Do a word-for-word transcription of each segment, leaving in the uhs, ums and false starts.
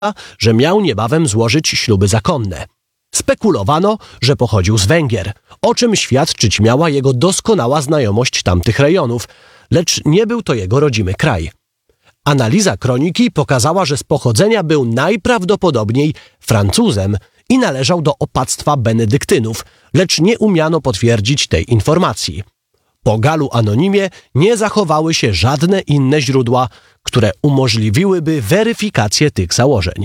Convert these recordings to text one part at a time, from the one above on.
że miał niebawem złożyć śluby zakonne. Spekulowano, że pochodził z Węgier, o czym świadczyć miała jego doskonała znajomość tamtych rejonów, lecz nie był to jego rodzimy kraj. Analiza kroniki pokazała, że z pochodzenia był najprawdopodobniej Francuzem i należał do opactwa benedyktynów, lecz nie umiano potwierdzić tej informacji. Po Galu Anonimie nie zachowały się żadne inne źródła, które umożliwiłyby weryfikację tych założeń.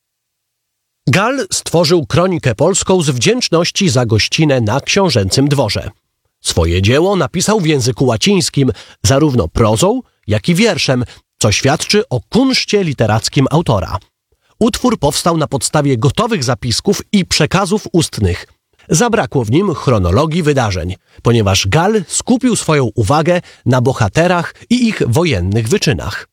Gal stworzył kronikę polską z wdzięczności za gościnę na książęcym dworze. Swoje dzieło napisał w języku łacińskim, zarówno prozą, jak i wierszem, co świadczy o kunszcie literackim autora. Utwór powstał na podstawie gotowych zapisków i przekazów ustnych. Zabrakło w nim chronologii wydarzeń, ponieważ Gal skupił swoją uwagę na bohaterach i ich wojennych wyczynach.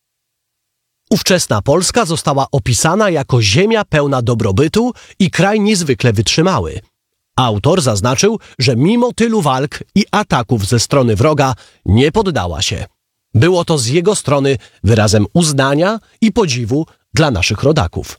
Ówczesna Polska została opisana jako ziemia pełna dobrobytu i kraj niezwykle wytrzymały. Autor zaznaczył, że mimo tylu walk i ataków ze strony wroga nie poddała się. Było to z jego strony wyrazem uznania i podziwu dla naszych rodaków.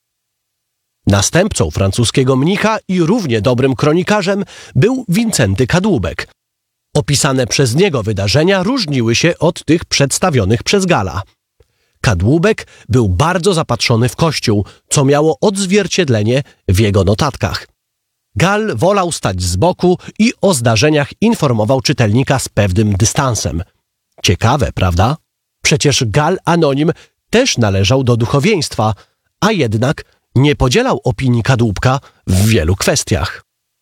Następcą francuskiego mnicha i równie dobrym kronikarzem był Wincenty Kadłubek. Opisane przez niego wydarzenia różniły się od tych przedstawionych przez Gala. Kadłubek był bardzo zapatrzony w Kościół, co miało odzwierciedlenie w jego notatkach. Gal wolał stać z boku i o zdarzeniach informował czytelnika z pewnym dystansem. Ciekawe, prawda? Przecież Gal Anonim też należał do duchowieństwa, a jednak nie podzielał opinii Kadłubka w wielu kwestiach.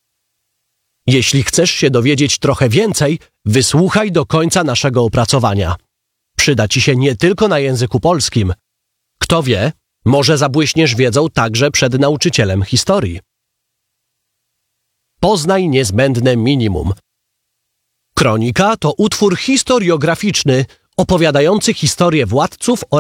Jeśli chcesz się dowiedzieć trochę więcej, wysłuchaj do końca naszego opracowania. Przyda ci się nie tylko na języku polskim. Kto wie, może zabłyśniesz wiedzą także przed nauczycielem historii. Poznaj niezbędne minimum. Kronika to utwór historiograficzny opowiadający historię władców oraz